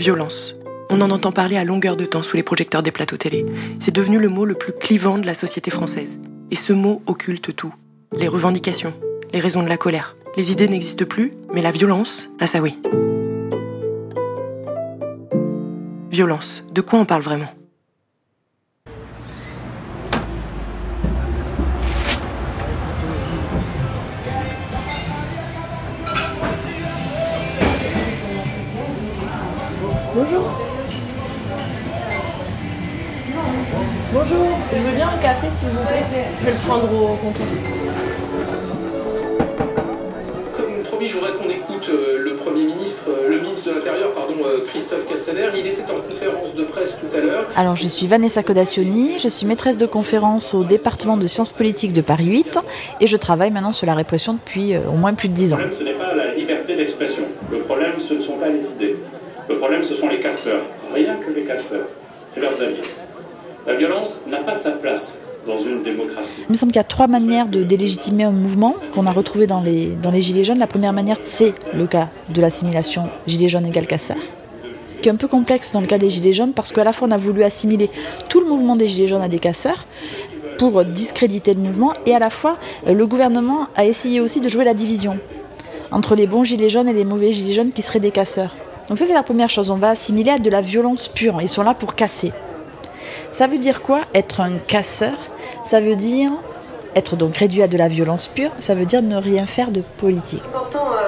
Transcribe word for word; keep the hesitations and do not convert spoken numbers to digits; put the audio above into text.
Violence. On en entend parler à longueur de temps sous les projecteurs des plateaux télé. C'est devenu le mot le plus clivant de la société française. Et ce mot occulte tout. Les revendications, les raisons de la colère. Les idées n'existent plus, mais la violence, ah ça oui. Violence, de quoi on parle vraiment ? Bonjour. Bonjour, je veux bien un café s'il vous plaît. Je vais le prendre au comptoir. Comme promis, je voudrais qu'on écoute le Premier ministre, le ministre de l'Intérieur, pardon, Christophe Castaner. Il était en conférence de presse tout à l'heure. Alors, je suis Vanessa Codacioni, je suis maîtresse de conférence au département de sciences politiques de Paris huit et je travaille maintenant sur la répression depuis euh, au moins plus de dix ans. Le problème, ce n'est pas la liberté d'expression. Le problème, ce ne sont pas les idées. Le problème, ce sont les casseurs. Rien que les casseurs. C'est leurs amis. La violence n'a pas sa place dans une démocratie. Il me semble qu'il y a trois manières de délégitimer un mouvement qu'on a retrouvé dans les, dans les Gilets jaunes. La première manière, c'est le cas de l'assimilation Gilets jaunes égale casseurs, qui est un peu complexe dans le cas des Gilets jaunes parce qu'à la fois on a voulu assimiler tout le mouvement des Gilets jaunes à des casseurs pour discréditer le mouvement et à la fois le gouvernement a essayé aussi de jouer la division entre les bons Gilets jaunes et les mauvais Gilets jaunes qui seraient des casseurs. Donc ça c'est la première chose, on va assimiler à de la violence pure, ils sont là pour casser. Ça veut dire quoi, être un casseur ? Ça veut dire être donc réduit à de la violence pure, ça veut dire ne rien faire de politique. C'est important